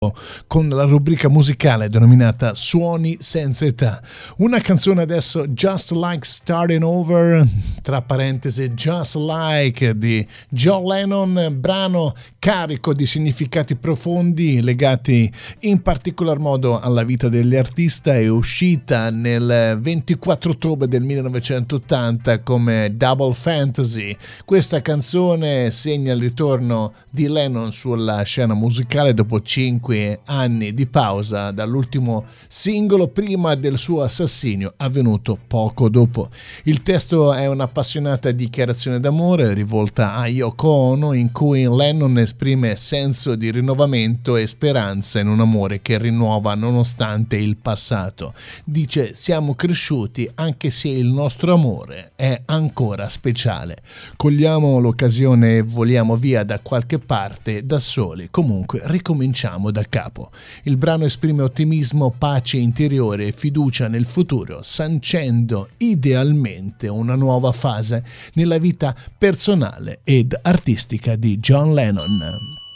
con la rubrica musicale denominata Suoni senza età. Una canzone adesso, Just Like Starting Over, tra parentesi Just Like di John Lennon, brano carico di significati profondi legati in particolar modo alla vita dell'artista. È uscita nel 24 ottobre del 1980 come Double Fantasy. Questa canzone segna il ritorno di Lennon sulla scena musicale dopo 5 anni di pausa dall'ultimo singolo prima del suo assassinio avvenuto poco dopo. Il testo è un'appassionata dichiarazione d'amore rivolta a Yoko Ono, in cui Lennon esprime senso di rinnovamento e speranza in un amore che rinnuova nonostante il passato. Dice: siamo cresciuti anche se il nostro amore è ancora speciale. Cogliamo l'occasione e voliamo via da qualche parte da soli, comunque ricominciamo da capo. Il brano esprime ottimismo, pace interiore e fiducia nel futuro, sancendo idealmente una nuova fase nella vita personale ed artistica di John Lennon.